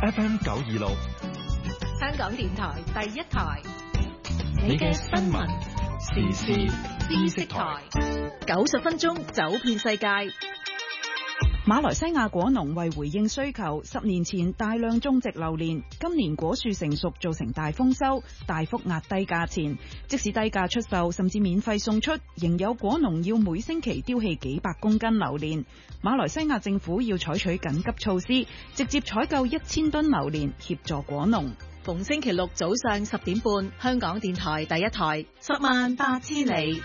FM 926， 香港電台第一台， 你嘅新聞時事知識台 ，90分鐘走遍世界。 馬來西亞果農為回應需求，10年前大量種植榴蓮，今年果樹成熟造成大豐收，大幅壓低價錢。即使低價出售，甚至免費送出，仍有果農要每星期丟棄幾百公斤榴蓮。馬來西亞政府要採取緊急措施，直接採購1000噸榴蓮協助果農。 逢星期六早上10點半，香港電台第一台，108000里。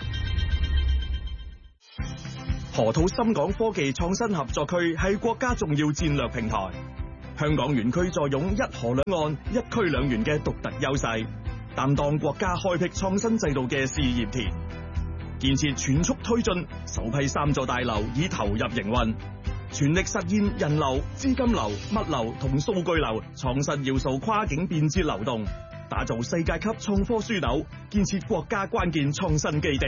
河套深港科技創新合作區係國家重要戰略平台，香港園區坐擁一河兩岸、一區兩園嘅獨特優勢，擔當國家開闢創新制度嘅試驗田。建設全速推進，首批3座大樓已投入營運，全力實現人流、資金流、物流同數據流創新要素跨境便捷流動，打造世界級創科樞紐，建設國家關鍵創新基地。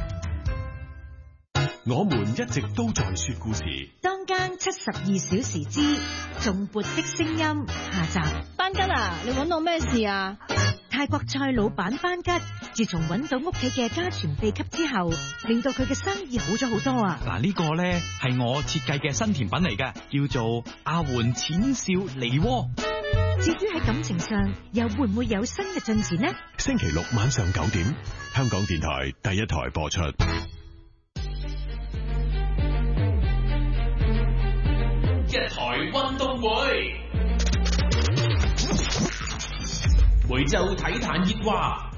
我們一直都在說故事。 當間72小時之頌缽的聲音下集。 班吉啊，你揾我咩事啊？ 泰國菜老闆班吉自從揾到屋企嘅家傳秘笈之後，令到佢嘅生意好咗好多啊！ 嗱，呢個呢係我設計嘅新甜品嚟嘅，叫做阿媛淺笑梨窩。 至於喺感情上，又會唔會有新嘅進展呢？ 星期六晚上9點，香港電台第一台播出。 一台運動會，每週體壇熱話。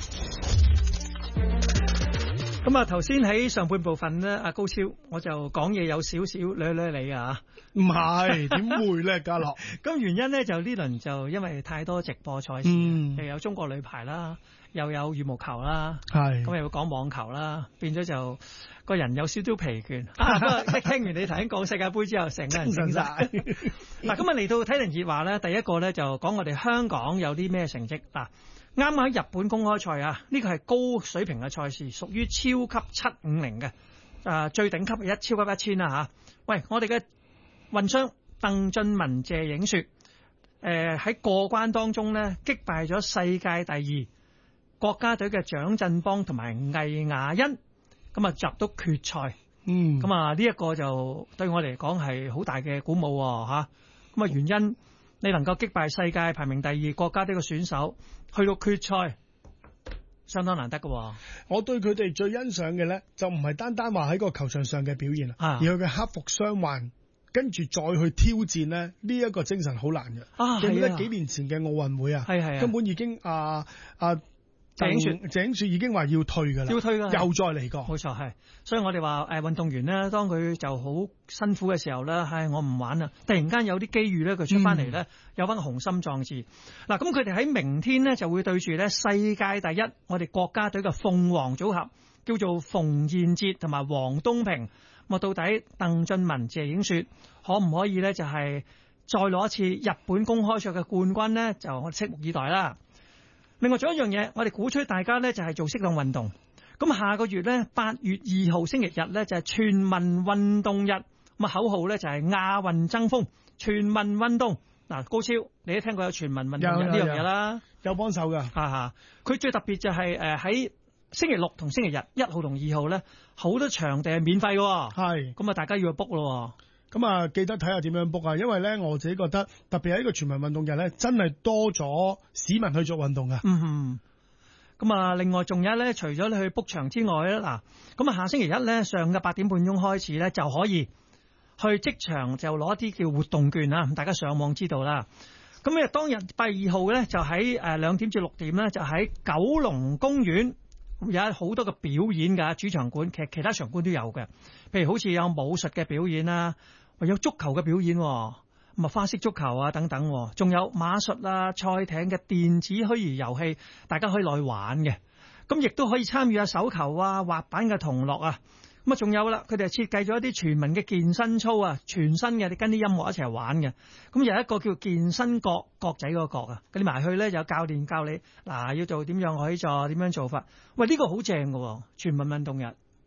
咁啊，頭先喺上半部分咧，阿高超我就講嘢有少少捋捋你啊， 唔係點會咧，家樂？ 咁原因咧就呢輪就因為太多直播賽事，又有中國女排啦，又有羽毛球啦，係咁又要講網球啦，變咗就個人有少少疲倦。不過聽完你頭先講世界盃之後，成個人醒晒。嗱，咁啊嚟到體壇熱話咧，第一個咧就講我哋香港有啲咩成績嗱。啱喺日本公開賽啊，呢個係高水平嘅賽事，屬於超級750嘅，最頂級係超級1000啦嚇。喂，我哋嘅混雙鄧俊文謝影雪，喺過關當中咧擊敗咗世界第2國家隊嘅蔣振邦同埋魏雅欣，咁啊入到決賽。咁啊呢一個就對我嚟講係好大嘅鼓舞嚇。咁啊原因，你能夠擊敗世界排名第2國家隊嘅選手，去到決賽，相當難得嘅。 我對佢哋最欣賞嘅咧，就唔係單單話喺個球場上嘅表現而佢嘅克服傷患，跟住再去挑戰咧，呢一個精神好難嘅。記得幾年前嘅奧運會啊，根本已經鄭雪已經話要退㗎啦，又再嚟過。 冇錯，係。所以我哋話運動員咧，當佢就好辛苦嘅時候咧，我唔玩啦。突然間有啲機遇咧，佢出翻嚟咧，有翻個雄心壯志。嗱，咁佢哋喺明天咧就會對住咧世界第1我哋國家隊嘅鳳凰組合，叫做馮彥哲同埋黃東萍。咁到底鄧俊文、謝影雪可唔可以咧就係再攞一次日本公開賽嘅冠軍咧？就我哋拭目以待啦。另外仲有一樣嘢，我哋鼓吹大家咧就係做適當運動。咁下個月咧8月2號星期日咧就係全民運動日，咁口號咧就係亞運爭鋒，全民運動。嗱，高超你都聽過有全民運動日呢樣嘢啦， 有幫手㗎。 佢最特別就係喺星期六同星期日1號同2號咧，好多場地係免費嘅。係，咁啊大家要去 book 咯。 咁啊，記得睇下點樣 book 啊，因為咧我自己覺得特別喺呢個全民運動日咧，真係多咗市民去做運動啊。咁啊，另外仲有咧，除咗你去 book 場之外咧，嗱，咁啊下星期一咧上嘅8點半鐘開始咧，就可以去即場就攞一啲叫活動券啊，大家上網知道啦。咁啊當日8月2號咧就喺2點至6點咧就喺九龍公園有好多嘅表演㗎，主場館其他場館都有嘅，譬如好似有武術嘅表演啦。有足球嘅表演，咁啊花式足球啊等等，仲有馬術啊、賽艇嘅電子虛擬遊戲，大家可以落去玩嘅。咁亦都可以參與下手球啊、滑板嘅同樂啊。咁啊仲有啦，佢哋設計咗一啲全民嘅健身操啊，全新嘅，你跟啲音樂一齊玩嘅。咁有一個叫健身角仔嗰個角啊，你埋去咧有教練教你嗱要做點樣可以做點樣做法。喂，呢個好正㗎，全民運動日。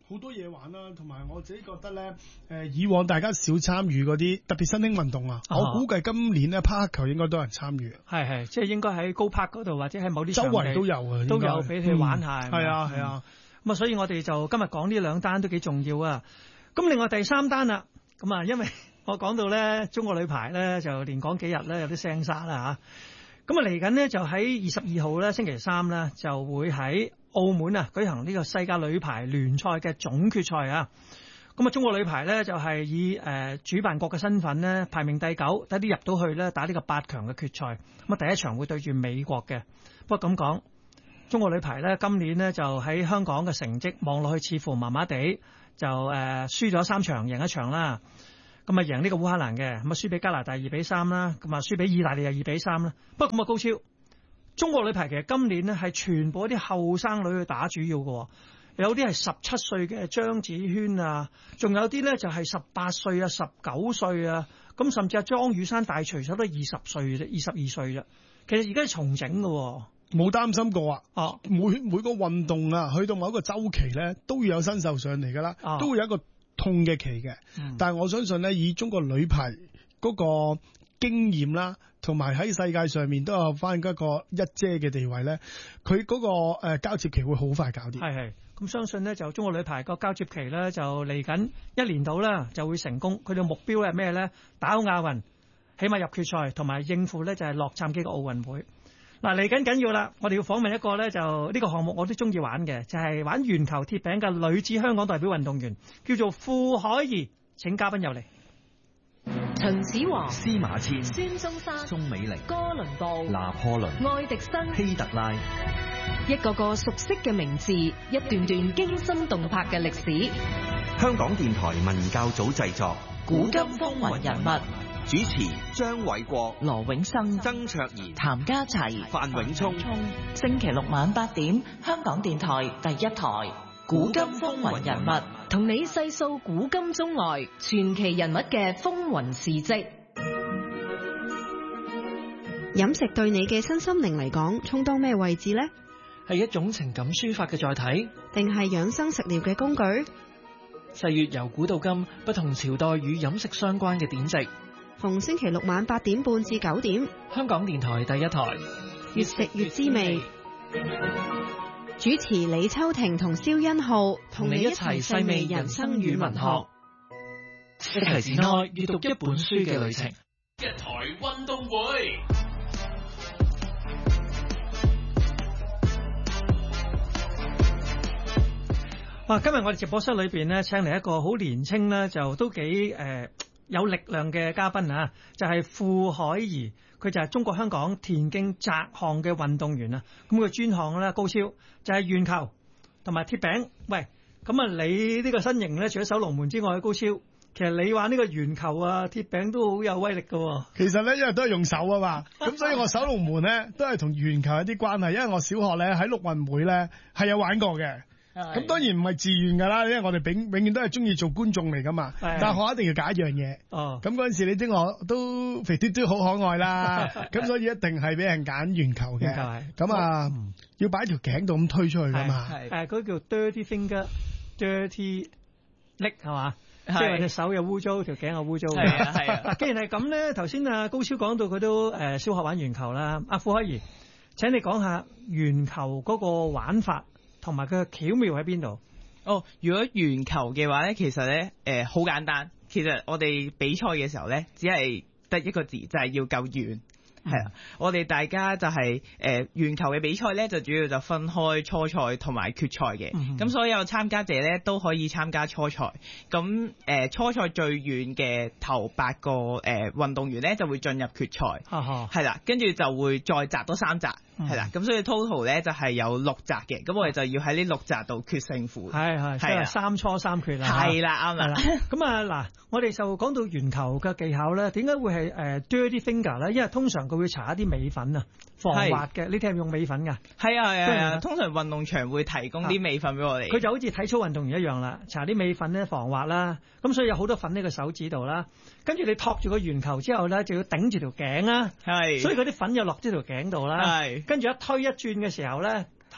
好多嘢玩啦，同埋我自己覺得咧，以往大家少參與嗰啲特別新興運動啊，我估計今年咧匹克球應該多人參與。 係，即係應該喺高柏嗰度或者喺某啲周圍都有啊， 都有俾佢玩下。 係啊。 咁啊，所以我哋就今日講呢兩單都幾重要啊。咁另外第三單啦，咁啊，因為我講到咧中國女排咧就連講幾日咧有啲聲沙啦嚇。咁啊嚟緊呢，就喺22號咧星期三咧就會喺澳門啊舉行呢個世界女排聯賽嘅總決賽啊。咁啊中國女排咧就係以主辦國嘅身份咧排名第9，第啲入到去咧打呢個8強嘅決賽。咁啊第一場會對住美國嘅。不過咁講，中國女排咧今年呢，就喺香港嘅成績望落去似乎麻麻地，就輸咗3場，贏1場啦。咁啊贏呢個烏克蘭嘅，咁啊輸俾加拿大2-3啦，咁啊輸俾意大利又2-3啦。不過咁啊高超，中國女排其實今年呢係全部一啲後生女去打主要嘅，有啲係17歲嘅張子萱啊，仲有啲咧就係18歲啊、19歲啊，咁甚至阿莊雨珊大隨手都20歲啫、22歲啫。其實而家係重整嘅， 冇擔心過啊！每個運動啊，去到某一個周期咧，都要有新秀上嚟㗎啦，都會有一個痛嘅期嘅。但係我相信咧，以中國女排嗰個經驗啦，同埋喺世界上面都有翻一個一姐嘅地位咧，佢嗰個交接期會好快搞掂。 係。咁相信呢，就中國女排個交接期咧就嚟緊1年到啦，就會成功。佢哋目標係咩咧？打好亞運，起碼入決賽，同埋應付咧就係洛杉磯嘅奧運會。嗱，嚟緊緊要啦，我哋要訪問一個咧就呢個項目我都中意玩嘅，就係玩圓球鐵餅嘅女子香港代表運動員，叫做傅海怡。請嘉賓入嚟。 秦始皇、 司馬遷、 孫中山、 鍾美玲、 哥倫布、 拿破崙、 愛迪生、 希特拉， 一個個熟悉嘅名字，一段段驚心動魄嘅歷史。 香港電台文教組製作《 古今風雲人物》， 主持張偉國、 羅永生、 曾卓賢、 譚家齊、 范永聰。 星期六晚8點，香港電台第一台《古今風雲人物》，同你細數古今中外傳奇人物嘅風雲事跡。 飲食對你嘅身心靈嚟講，充當咩位置呢？ 係一種情感抒發嘅載體， 定係養生食療嘅工具？ 細閱由古到今，不同朝代與飲食相關嘅典籍。 逢星期六晚8點半至9點， 香港電台第一台， 越食越滋味。主持李秋婷同蕭欣浩，同你一齊細味人生與文學。 一提前開閱讀一本書嘅旅程。 一台運動會。 哇！今日我哋直播室裏邊咧，請嚟一個好年青咧，就都幾有力量嘅嘉賓啊！就係傅海怡，佢就係中國香港田徑擲項嘅運動員啊！咁佢專項咧高超，就係鉛球同埋鐵餅。喂，咁啊你呢個身形咧，除咗守龍門之外，高超。其實你玩呢個鉛球啊、鐵餅都好有威力㗎。 其實咧，因為都係用手啊嘛，咁所以我守龍門咧都係同鉛球有啲關係。因為我小學咧喺陸運會咧係有玩過嘅。咁當然唔係自願㗎啦，因為我哋永遠都係中意做觀眾嚟㗎嘛。但係我一定要揀一樣嘢。咁嗰陣時你知我都肥嘟嘟好可愛啦，咁所以一定係俾人揀鉛球嘅。咁啊，要擺條頸度咁推出去㗎嘛。 嗰叫 dirty finger、dirty leg 係嘛？即係隻手又污糟，條頸又污糟。嗱，既然係咁咧，頭先啊高超講到佢都小學玩鉛球啦。阿傅海怡，請你講下鉛球嗰個玩法同埋佢嘅巧妙喺邊度？ 如果鉛球嘅話咧，其實咧好簡單。其實我哋比賽嘅時候咧，只係得一個字，就係要夠圓。係啦，我哋大家就係鉛球嘅比賽咧，就主要就分開初賽同埋決賽嘅。咁所有參加者咧都可以參加初賽。咁初賽最遠嘅頭8個運動員咧就會進入決賽。係啦，跟住就會再擲多3擲。係啦，咁所以 total 咧就係有6擲嘅。咁我哋就要喺呢6擲度決勝負。係 3初3決啦。係啦，啱啦。咁啊嗱，我哋就講到鉛球嘅技巧咧，點解會係dirty finger 咧？因為通常佢會搽一啲美粉啊，防滑嘅。你聽唔用美粉㗎？係啊， 通常運動場會提供啲美粉俾我哋。 佢就好似體操運動員一樣啦，搽啲美粉咧防滑啦。咁所以有好多粉喺個手指度啦。跟住你托住個鉛球之後咧，就要頂住條頸啦。所以嗰啲粉又落咗條頸度啦。跟住一推一轉嘅時候咧，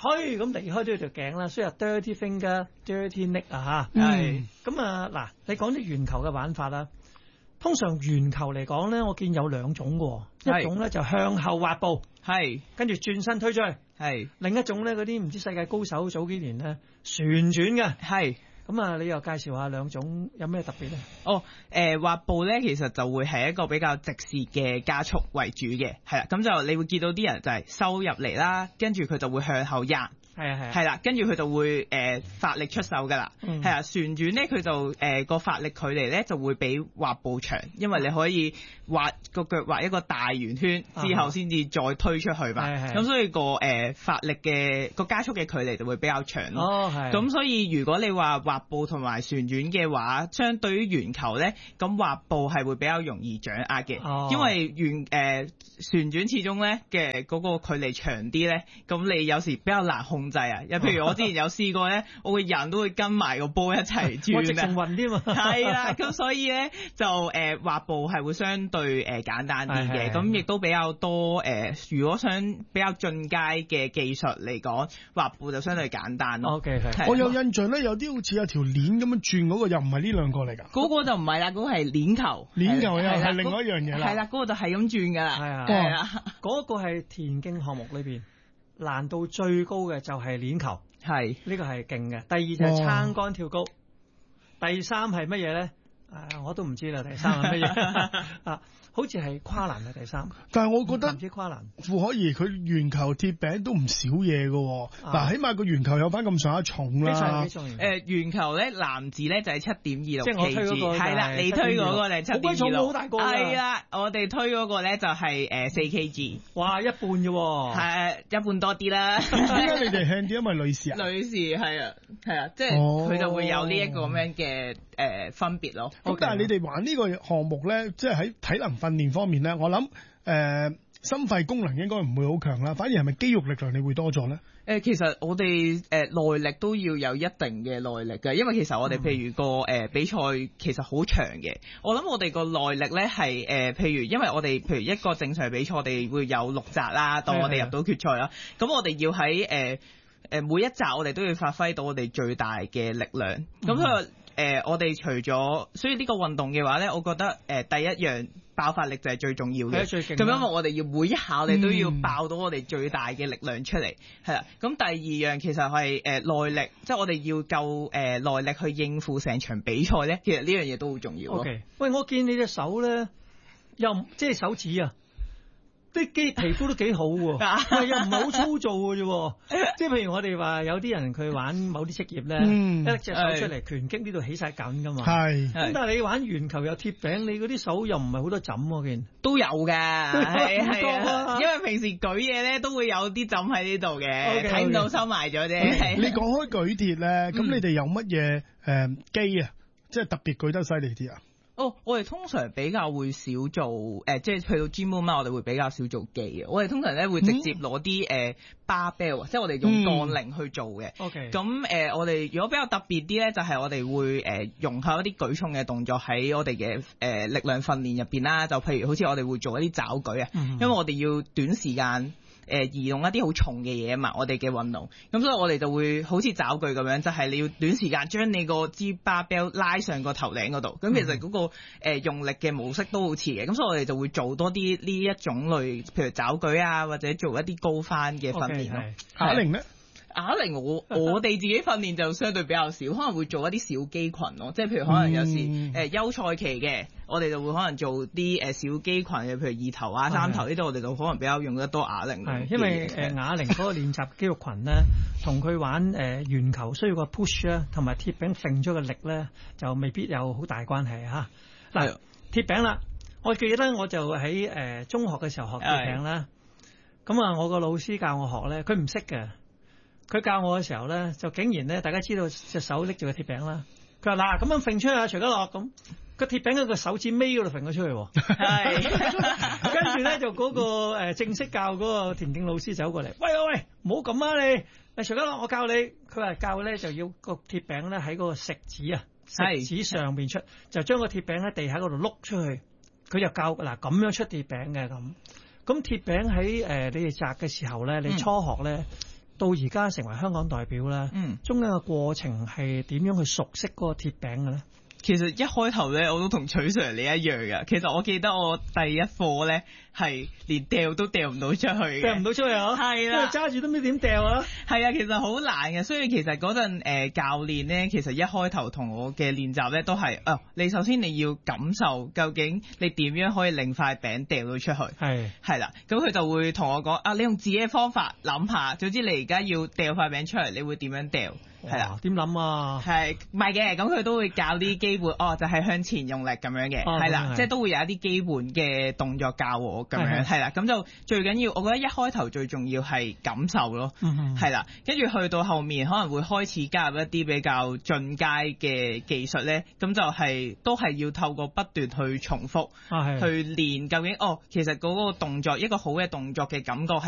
推咁離開咗條頸啦，所以 dirty finger、dirty neck 啊嚇。係咁啊嗱，你講啲圓球嘅玩法啦。通常圓球嚟講咧，我見有兩種嘅，一種咧就向後滑步，跟住轉身推出去，另一種咧嗰啲唔知世界高手早幾年咧旋轉嘅，咁啊，你又介紹下兩種有咩特別咧？ 滑步咧其實就會係一個比較直線嘅加速為主嘅，係啦，咁就你會見到啲人就係收入嚟啦，跟住佢就會向後壓。係啦，跟住佢就會發力出手噶啦，係啊，旋轉咧佢就個發力距離咧就會比滑步長，因為你可以滑個腳滑一個大圓圈之後先至再推出去嘛，咁所以個發力嘅個加速嘅距離就會比較長咯。咁所以如果你話滑步同埋旋轉嘅話，相對於圓球咧，咁滑步係會比較容易掌握嘅，因為旋轉始終咧嘅嗰個距離長啲咧，咁你有時比較難控制啊！又譬如我之前有試過咧，我個人都會跟埋個波一齊轉，我直情暈添嘛。係啦，咁所以咧就滑步係會相對簡單啲嘅，咁亦都比較多如果想比較進階嘅技術嚟講，滑步就相對簡單咯。 OK， 我有印象咧，有啲好似有條鏈咁樣轉嗰個，又唔係呢兩個嚟㗎。 嗰個就唔係啦，嗰個係鏈球。 鏈球又係另外一樣嘢啦。 係啦，嗰個就係咁轉㗎啦。 係啊，嗰個係田徑項目裏邊難度最高嘅就係鏈球，呢個係勁嘅。第二就係撐杆跳高，第三係乜嘢咧？我都唔知啦。第三係乜嘢啊？好似係跨欄嘅第三。 但係我覺得唔知跨欄傅可怡佢圓球鐵餅都唔少嘢㗎。嗱，起碼個圓球有翻咁上下重啦。 圓球咧男子咧就係7.26 kg， 即係我推嗰個係啦，你推嗰個就係7.26， 好大個。 係啦，我哋推嗰個咧就係4 kg。 哇，一半啫喎。 係一半多啲啦。 點解你哋輕啲？因為女士啊。 女士係啊，即係佢就會有呢一個咁樣嘅分別咯。 咁但係你哋玩呢個項目咧，即係喺體能訓練方面咧，我諗心肺功能應該唔會好強啦，反而係咪肌肉力量你會多咗咧？ 其實我哋耐力都要有一定嘅耐力嘅，因為其實我哋譬如個比賽其實好長嘅，我諗我哋個耐力咧係譬如因為我哋譬如一個正常比賽，我哋會有6集啦，當我哋入到決賽啦，咁我哋要喺每一集我哋都要發揮到我哋最大嘅力量，咁所以我哋除咗所以呢個運動嘅話咧，我覺得第一樣爆發力就係最重要嘅，咁因為我哋要每一下我哋都要爆到我哋最大嘅力量出嚟，係啦。咁第二樣其實係耐力，即係我哋要夠耐力去應付成場比賽咧。其實呢樣嘢都好重要咯。 Okay. 喂，我見你隻手咧，又即係手指啊！啲肌皮膚都幾好喎，又唔係好粗糙嘅啫。即係譬如我哋話有啲人佢玩某啲職業咧，一隻手出嚟拳擊呢度起晒緊㗎嘛。咁但係你玩圓球有鐵餅，你嗰啲手又唔係好多枕喎，見都有㗎，係因為平時舉嘢咧都會有啲枕喺呢度嘅，睇唔到收埋咗啫。 你講開舉鐵咧，咁你哋有乜嘢機啊？即係特別舉得犀利啲啊？ 我哋通常比較會少做即係去到 gym 啊嘛，我哋會比較少做機嘅。我哋通常咧會直接攞啲barbell，即係我哋用槓鈴去做嘅。咁我哋如果比較特別啲咧，就係我哋會融合一啲舉重嘅動作喺我哋嘅力量訓練入邊啦。就譬如好似我哋會做一啲抓舉啊，因為我哋要短時間移動一啲好重嘅嘢啊嘛，我哋嘅運動，咁所以我哋就會好似抓舉咁樣，就係你要短時間將你個支 barbell 拉上個頭頂嗰度，咁其實嗰個用力嘅模式都好似嘅，咁所以我哋就會做多啲呢一種類，譬如抓舉啊，或者做一啲高翻嘅訓練咯。 啞鈴咧？ 啞鈴我哋自己訓練就相對比較少，可能會做一啲小肌群咯，即係譬如可能有時休賽期嘅，我哋就會可能做啲小肌群嘅，譬如2頭啊、3頭呢度，我哋就可能比較用得多啞鈴。 係因為啞鈴嗰個練習肌肉群咧，同佢玩圓球需要個 push 咧，同埋鐵餅揈咗個力咧，就未必有好大關係嚇。嗱，鐵餅啦，我記得我就喺中學嘅時候學鐵餅啦。咁啊，我個老師教我學咧，佢唔識嘅。佢教我嘅時候咧，就竟然咧，大家知道隻手拎住個鐵餅啦。佢話嗱，咁樣揈出去啊，徐家樂咁個鐵餅喺個手指尾嗰度揈咗出去。係，跟住咧就嗰個正式教嗰個田徑老師走過嚟，喂，唔好咁啊你，徐家樂我教你。佢話教咧就要個鐵餅咧喺嗰個食指啊，食指上邊出，就將個鐵餅喺地下嗰度碌出去。佢就教嗱咁樣出鐵餅嘅咁。咁鐵餅喺你哋摘嘅時候咧，你初學咧。 到而家成為香港代表咧，中間嘅過程係點樣去熟悉嗰個鐵餅嘅咧？ 其實一開頭咧，我都同取 Sir 你一樣嘅。其實我記得我第一課咧係連掉都掉唔到出去嘅， 掉唔到出去啊！係啦，揸住都唔知點掉啊！ 係啊，其實好難嘅。所以其實嗰陣教練咧，其實一開頭同我嘅練習咧都係你首先你要感受究竟你點樣可以令塊餅掉到出去。係啦，咁佢就會同我講你用自己嘅方法諗下，總之你而家要掉塊餅出嚟，你會點樣掉？係啦， 點諗啊？ 係唔係嘅？咁佢都會教啲基本，就係向前用力咁樣嘅，係啦，即係都會有一啲基本嘅動作教我咁樣，係啦。咁就最緊要，我覺得一開頭最重要係感受咯，係啦。跟住去到後面可能會開始加入一啲比較進階嘅技術咧，咁就係都係要透過不斷去重複，去練究竟其實嗰個動作一個好嘅動作嘅感覺係